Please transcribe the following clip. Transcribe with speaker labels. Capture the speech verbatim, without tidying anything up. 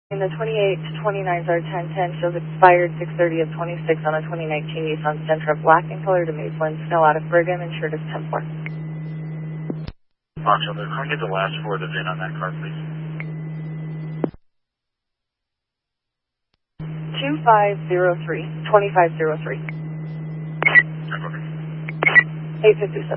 Speaker 1: In the twenty-eight to twenty-nines are ten ten shows expired six thirty of twenty-six on a twenty nineteen Nissan Sentra, black in color to Maitland, snow out of Brigham, insured as ten four.
Speaker 2: Foxtrot, can I get the last four of the V I N on that car, please?
Speaker 1: two five zero three, twenty-five zero three.
Speaker 2: Okay.
Speaker 1: eight fifty-seven.